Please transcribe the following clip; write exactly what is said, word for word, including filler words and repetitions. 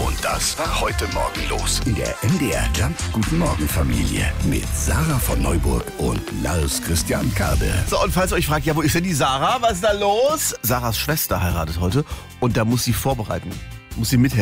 Und das war heute Morgen los. In der M D R Jump Guten Morgen Familie. Mit Sarah von Neuburg und Lars Christian Kade. So, und falls ihr euch fragt, ja, wo ist denn die Sarah? Was ist da los? Sarahs Schwester heiratet heute und da muss sie vorbereiten. Muss sie mithelfen.